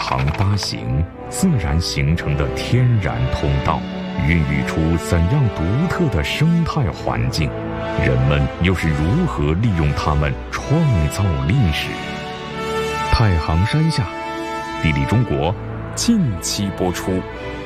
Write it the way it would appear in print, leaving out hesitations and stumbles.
航八行自然形成的天然通道，孕育出怎样独特的生态环境？人们又是如何利用它们创造历史？太行山下，地理中国近期播出。